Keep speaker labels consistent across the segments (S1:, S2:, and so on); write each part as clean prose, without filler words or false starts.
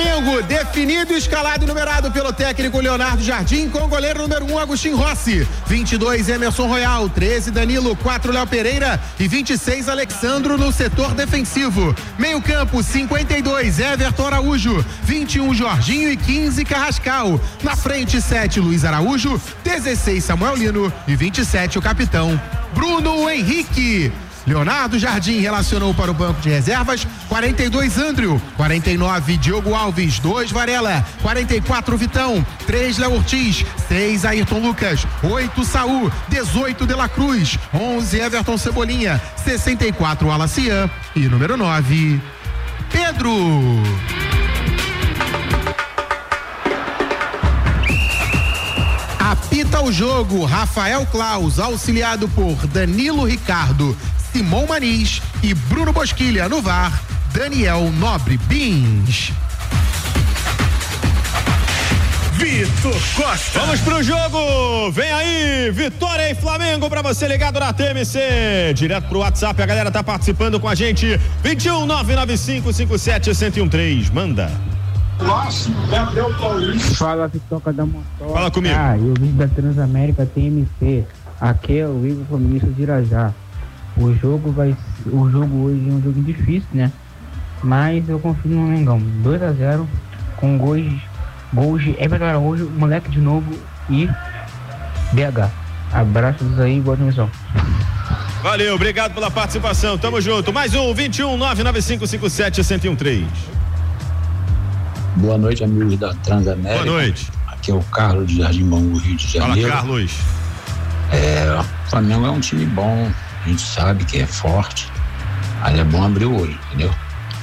S1: Flamengo, definido e escalado e numerado pelo técnico Leonardo Jardim, com o goleiro número 1, Agostinho Rossi, 22, Emerson Royal, 13, Danilo, 4, Léo Pereira e 26, Alexandro no setor defensivo. Meio campo, 52, Everton Araújo, 21, Jorginho e 15, Carrascal. Na frente, 7, Luiz Araújo, 16, Samuel Lino e 27, o capitão Bruno Henrique. Leonardo Jardim relacionou para o banco de reservas 42, Andrew, 49, Diogo Alves, 2, Varela, 44, Vitão, 3, Léo Ortiz, 6, Ayrton Lucas, 8, Saul, 18, De La Cruz, 11, Everton Cebolinha, 64, Alacian e número 9, Pedro. Apita o jogo Rafael Claus, auxiliado por Danilo Ricardo, Simão Maniz e Bruno Bosquilha. No VAR, Daniel Nobre Bins.
S2: Vitor Costa. Vamos pro jogo. Vem aí, Vitória e Flamengo pra você ligado na TMC. Direto pro WhatsApp, a galera tá participando com a gente. 21 995 57 1013. Manda.
S3: Fala, Vitória da Motor.
S2: Fala comigo.
S3: Eu vim da Transamérica TMC. Aqui é o Igor Comunista de Irajá. O jogo hoje é um jogo difícil, né? Mas eu confio no Mengão. 2-0 com gols de Everton Araújo, moleque de novo e BH. Abraços aí, boa transmissão.
S2: Valeu, obrigado pela participação. Tamo junto. Mais um 21 995 57 1013.
S4: Boa noite, amigos da Transamérica.
S2: Boa noite.
S4: Aqui é o Carlos de Jardim Bom, Rio de Janeiro.
S2: Fala, Carlos.
S4: O Flamengo é um time bom, a gente sabe que é forte, mas é bom abrir o olho, entendeu?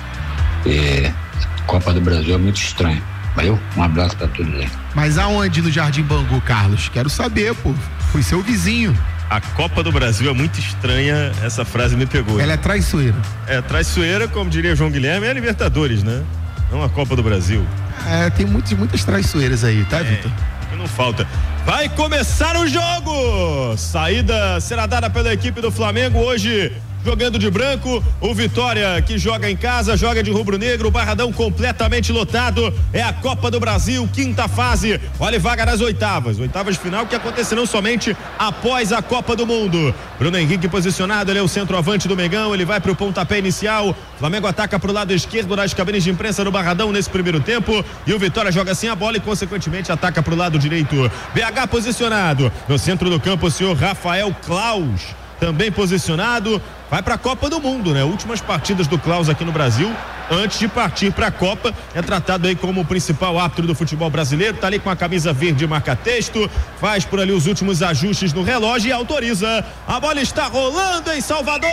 S4: Copa do Brasil é muito estranho. Valeu? Um abraço pra todos aí.
S1: Mas aonde no Jardim Bangu, Carlos? Quero saber, pô. Fui seu vizinho.
S2: A Copa do Brasil é muito estranha, essa frase me pegou.
S1: Ela é traiçoeira.
S2: É, traiçoeira, como diria João Guilherme, é a Libertadores, né? Não a Copa do Brasil.
S1: Tem muitas traiçoeiras aí, tá, Vitor?
S2: Não falta. Vai começar o jogo! Saída será dada pela equipe do Flamengo hoje. Jogando de branco, o Vitória que joga em casa, joga de rubro-negro, o Barradão completamente lotado, é a Copa do Brasil, quinta fase, olha vaga nas oitavas de final que acontecerão somente após a Copa do Mundo. Bruno Henrique posicionado, ele é o centroavante do Mengão, ele vai pro pontapé inicial, Flamengo ataca pro lado esquerdo das cabines de imprensa do Barradão nesse primeiro tempo, e o Vitória joga sem a bola e consequentemente ataca pro lado direito. BH posicionado, no centro do campo o senhor Rafael Claus, também posicionado, vai para a Copa do Mundo, né? Últimas partidas do Claus aqui no Brasil, antes de partir para a Copa, é tratado aí como o principal árbitro do futebol brasileiro, tá ali com a camisa verde marca-texto, faz por ali os últimos ajustes no relógio e autoriza. A bola está rolando em Salvador.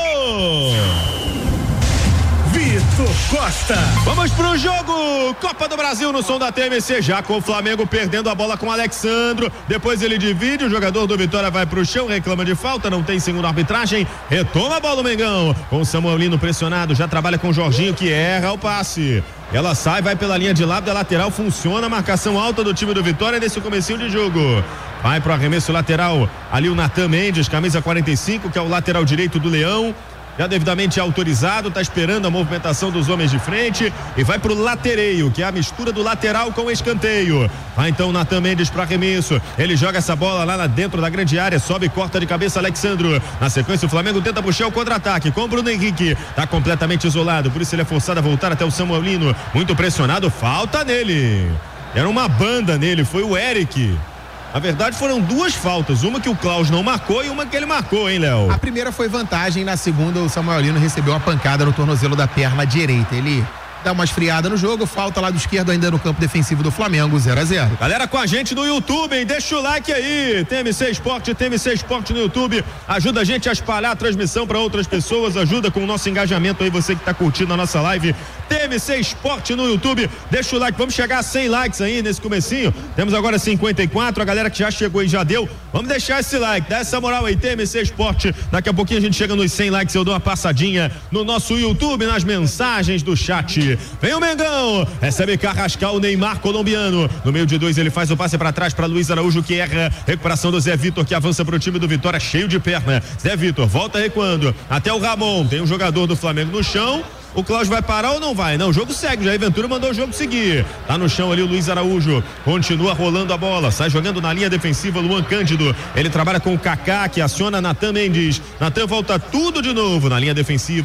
S2: Vitor Costa. Vamos pro jogo, Copa do Brasil no som da TMC, já com o Flamengo perdendo a bola com o Alexandro, depois ele divide, o jogador do Vitória vai pro chão, reclama de falta, não tem segunda arbitragem, retoma a bola o Mengão, com o Samuel Lino pressionado, já trabalha com o Jorginho que erra o passe. Ela sai, vai pela linha de lado da lateral, funciona a marcação alta do time do Vitória nesse comecinho de jogo. Vai pro arremesso lateral, ali o Natan Mendes, camisa 45, que é o lateral direito do Leão. Já devidamente autorizado, tá esperando a movimentação dos homens de frente e vai pro latereio, que é a mistura do lateral com o escanteio. Vai então o Natan Mendes para arremesso, ele joga essa bola lá dentro da grande área, sobe e corta de cabeça Alexandro. Na sequência o Flamengo tenta puxar o contra-ataque com o Bruno Henrique, tá completamente isolado, por isso ele é forçado a voltar até o Samuel Lino, muito pressionado, falta nele. Era uma banda nele, foi o Eric. Na verdade foram duas faltas, uma que o Claus não marcou e uma que ele marcou, hein, Léo?
S1: A primeira foi vantagem, na segunda o Samuel Lino recebeu a pancada no tornozelo da perna direita, ele dá uma esfriada no jogo, falta lá do esquerdo ainda no campo defensivo do Flamengo, 0-0.
S2: Galera com a gente no YouTube, hein? Deixa o like aí, TMC Esporte no YouTube, ajuda a gente a espalhar a transmissão para outras pessoas, ajuda com o nosso engajamento aí, você que tá curtindo a nossa live, TMC Esporte no YouTube, deixa o like, vamos chegar a 100 likes aí nesse comecinho, temos agora 54, a galera que já chegou e já deu, vamos deixar esse like, dá essa moral aí, TMC Esporte, daqui a pouquinho a gente chega nos 100 likes, eu dou uma passadinha no nosso YouTube, nas mensagens do chat. Vem o Mengão, recebe Carrascal, Neymar colombiano, no meio de dois ele faz o passe para trás para Luiz Araújo que erra, recuperação do Zé Vitor que avança para o time do Vitória cheio de perna, Zé Vitor volta recuando, até o Ramon, tem um jogador do Flamengo no chão, O Cláudio vai parar ou não vai? Não, o jogo segue, o Jair Ventura mandou o jogo seguir. Tá no chão ali o Luiz Araújo, continua rolando a bola, sai jogando na linha defensiva Luan Cândido, ele trabalha com o Kaká, que aciona Natan Mendes. Natan volta tudo de novo na linha defensiva.